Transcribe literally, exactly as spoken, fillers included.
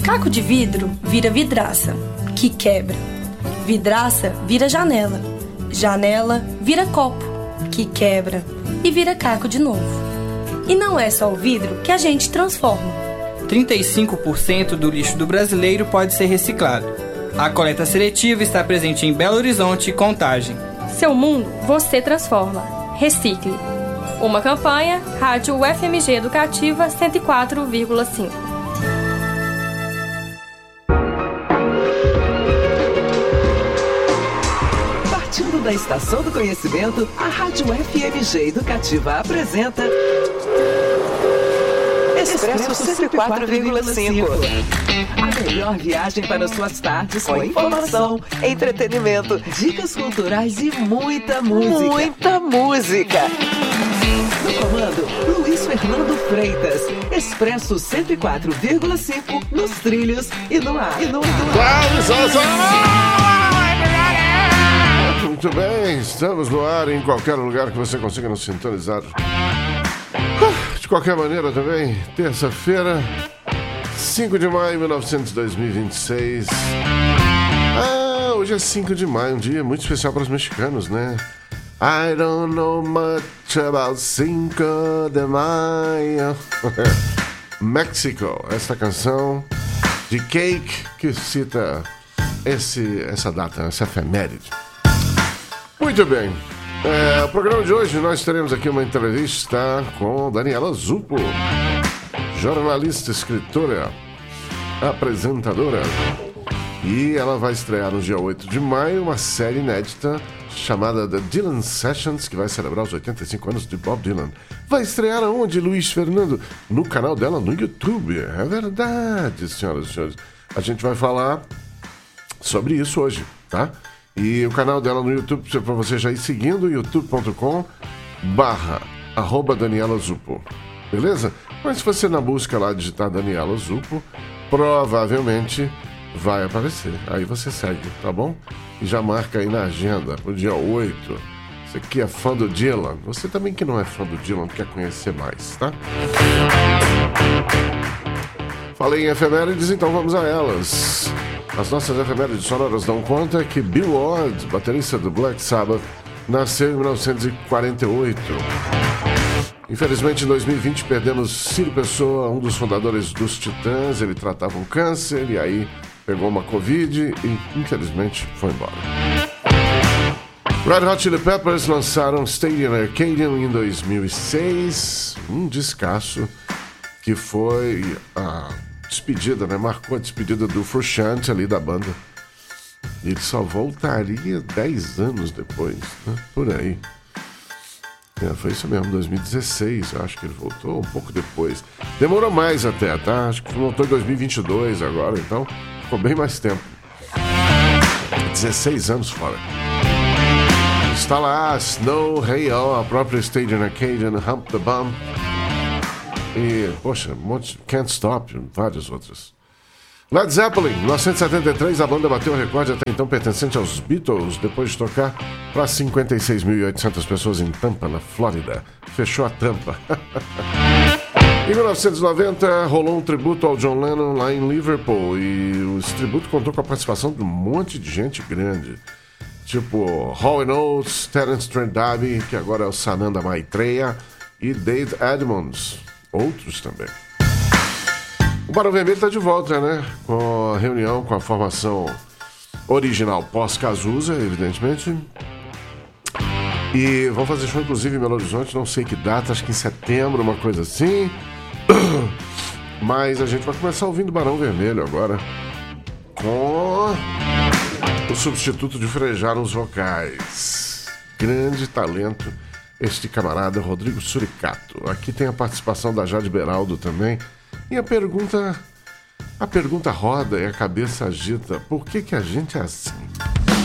Caco de vidro vira vidraça, que quebra. Vidraça vira janela. Janela vira copo, que quebra. E vira caco de novo. E não é só o vidro que a gente transforma. trinta e cinco por cento do lixo do brasileiro pode ser reciclado. A coleta seletiva está presente em Belo Horizonte e Contagem. Seu mundo, você transforma. Recicle. Uma campanha, Rádio U F M G Educativa cento e quatro vírgula cinco. Partindo da Estação do Conhecimento, a Rádio U F M G Educativa apresenta Expresso cento e quatro vírgula cinco. A melhor viagem para suas tardes com informação, entretenimento, dicas culturais e muita música. Muita música. No comando, Luiz Fernando Freitas. Expresso cento e quatro vírgula cinco nos trilhos e no ar. E no ar. Muito bem, estamos no ar em qualquer lugar que você consiga nos sintonizar. De qualquer maneira também, terça-feira, cinco de maio de mil e novecentos, dois mil e vinte e seis. Ah, hoje é cinco de maio, um dia muito especial para os mexicanos, né? I don't know much about cinco de maio. México, esta canção de Cake que cita esse, essa data, essa efeméride. Muito bem. É, o programa de hoje nós teremos aqui uma entrevista com Daniela Zupo, jornalista, escritora, apresentadora, e ela vai estrear no dia oito de maio uma série inédita chamada The Dylan Sessions, que vai celebrar os oitenta e cinco anos de Bob Dylan. Vai estrear aonde, Luiz Fernando? No canal dela no YouTube. É verdade, senhoras e senhores. A gente vai falar sobre isso hoje, tá? E o canal dela no YouTube, para você já ir seguindo, youtube ponto com barra arroba Daniela Zupo. Beleza? Mas se você na busca lá digitar Daniela Zupo, provavelmente vai aparecer. Aí você segue, tá bom? E já marca aí na agenda, pro dia oito. Você que é fã do Dylan, você também que não é fã do Dylan, quer conhecer mais, tá? Falei em efemérides, então vamos a elas. As nossas efemérides sonoras dão conta que Bill Ward, baterista do Black Sabbath, nasceu em mil novecentos e quarenta e oito. Infelizmente, em dois mil e vinte, perdemos Ciro Pessoa, um dos fundadores dos Titãs. Ele tratava um câncer e aí pegou uma Covid e, infelizmente, foi embora. Red Hot Chili Peppers lançaram Stadium Arcadium em dois mil e seis, um descasso que foi a despedida, né? Marcou a despedida do Frusciante ali da banda. Ele só voltaria dez anos depois, né? Por aí. É, foi isso mesmo, dois mil e dezesseis, eu acho que ele voltou um pouco depois. Demorou mais até, tá? Acho que voltou em dois mil e vinte e dois agora, então ficou bem mais tempo. dezesseis anos fora. Está lá Snow, Hey Oh, a própria Stadium Arcadium, Hump the Bump. E, poxa, um monte, Can't Stop, várias outras. Led Zeppelin, em mil novecentos e setenta e três, a banda bateu o recorde até então pertencente aos Beatles, depois de tocar para cinquenta e seis mil e oitocentas pessoas em Tampa, na Flórida. Fechou a tampa. Em mil novecentos e noventa, rolou um tributo ao John Lennon lá em Liverpool, e esse tributo contou com a participação de um monte de gente grande, tipo Hall and Oates, Terence Trent D'Arby, que agora é o Sananda Maitreya, e Dave Edmunds. Outros também. O Barão Vermelho está de volta, né? Com a reunião, com a formação original pós-Cazuza, evidentemente. E vão fazer show, inclusive, em Belo Horizonte, não sei que data, acho que em setembro, uma coisa assim. Mas a gente vai começar ouvindo o Barão Vermelho agora, com o substituto de Frejá nos vocais. Grande talento. Este camarada, Rodrigo Suricato. Aqui tem a participação da Jade Beraldo também. E a pergunta... A pergunta roda e a cabeça agita. Por que que a gente é assim?